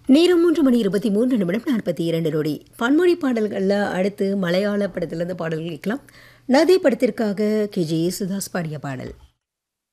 நேரம் 3:23:42 பன்மொழி பாடல்களில் அடுத்து மலையாள படத்திலிருந்து பாடல்கள் கேட்கலாம். நதி படத்திற்காக KJ யேசுதாஸ் பாடிய பாடல்.